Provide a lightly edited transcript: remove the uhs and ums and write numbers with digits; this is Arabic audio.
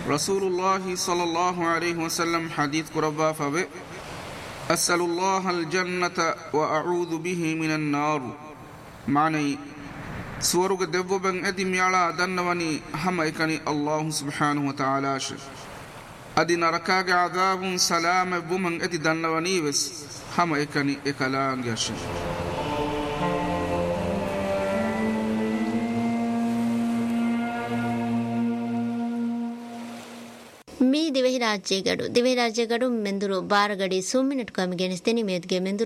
رسول الله صلى الله عليه وسلم حديث قربا فبه أسأل الله الجنة وأعوذ به من النار معني سورك دبوبن أدم يعلى دنوني هم إكني الله سبحانه وتعالى أدي نركاك عذاب سلام بمن أدي دنوني بس هم إكني إكلان يشي ಮೀ ದಿವೆಹಿ ರಾಜ್ಯಗಡು ಮೆಂದುರು ಬಾರಗಡಿ ಸುಮ್ಮಿನಟ್ ಕಮಿಗೆನಿಸ್ತೇನೆ ಮೇದ್ಗೆ ಮೆಂದುರು